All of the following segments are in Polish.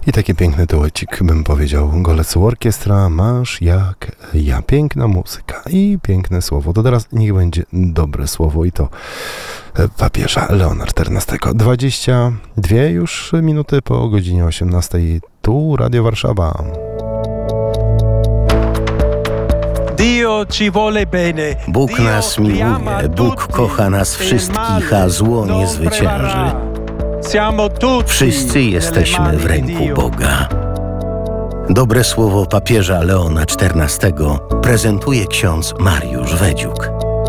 I taki piękny duecik, bym powiedział. Golecu Orkiestra, masz jak ja. Piękna muzyka i piękne słowo. To teraz niech będzie dobre słowo i to papieża Leona XIV. 22 już minuty po godzinie 18. Tu Radio Warszawa. Bóg nas miłuje, Bóg kocha nas wszystkich, a zło nie zwycięży. Wszyscy jesteśmy w ręku Boga. Dobre słowo papieża Leona XIV prezentuje ksiądz Mariusz Wedziuk.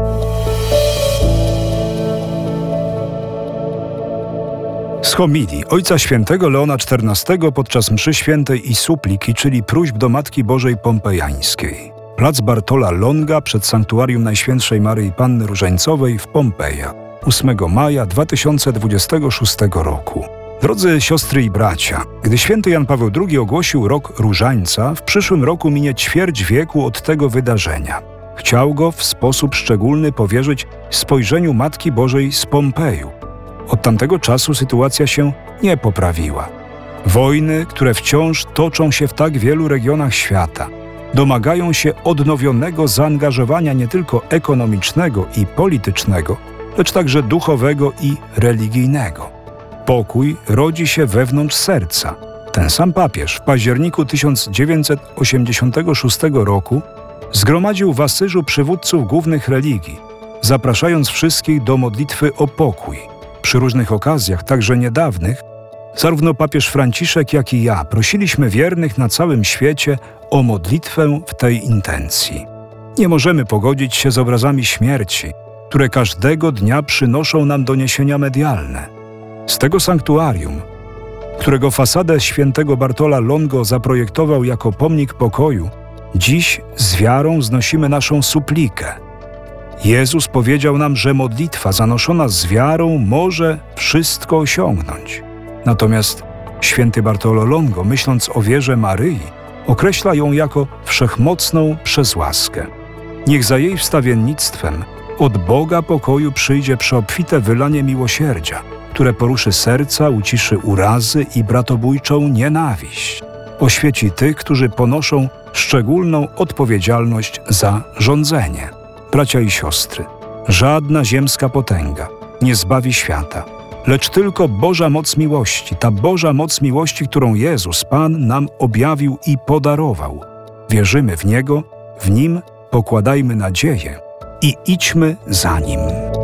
Z homilii Ojca Świętego Leona XIV podczas mszy świętej i supliki, czyli próśb do Matki Bożej Pompejańskiej. Plac Bartola Longa przed Sanktuarium Najświętszej Maryi Panny Różańcowej w Pompeja, 8 maja 2026 roku. Drodzy siostry i bracia, gdy święty Jan Paweł II ogłosił rok Różańca, w przyszłym roku minie ćwierć wieku od tego wydarzenia. Chciał go w sposób szczególny powierzyć spojrzeniu Matki Bożej z Pompeju. Od tamtego czasu sytuacja się nie poprawiła. Wojny, które wciąż toczą się w tak wielu regionach świata, domagają się odnowionego zaangażowania nie tylko ekonomicznego i politycznego, lecz także duchowego i religijnego. Pokój rodzi się wewnątrz serca. Ten sam papież w październiku 1986 roku zgromadził w Asyżu przywódców głównych religii, zapraszając wszystkich do modlitwy o pokój. Przy różnych okazjach, także niedawnych, zarówno papież Franciszek, jak i ja prosiliśmy wiernych na całym świecie o modlitwę w tej intencji. Nie możemy pogodzić się z obrazami śmierci, które każdego dnia przynoszą nam doniesienia medialne. Z tego sanktuarium, którego fasadę świętego Bartola Longo zaprojektował jako pomnik pokoju, dziś z wiarą znosimy naszą suplikę. Jezus powiedział nam, że modlitwa zanoszona z wiarą może wszystko osiągnąć. Natomiast święty Bartolo Longo, myśląc o wierze Maryi, określa ją jako wszechmocną przez łaskę. Niech za jej wstawiennictwem od Boga pokoju przyjdzie przeobfite wylanie miłosierdzia, które poruszy serca, uciszy urazy i bratobójczą nienawiść. Oświeci tych, którzy ponoszą szczególną odpowiedzialność za rządzenie. Bracia i siostry, żadna ziemska potęga nie zbawi świata, lecz tylko Boża moc miłości, ta Boża moc miłości, którą Jezus, Pan, nam objawił i podarował. Wierzymy w Niego, w Nim pokładajmy nadzieję i idźmy za Nim.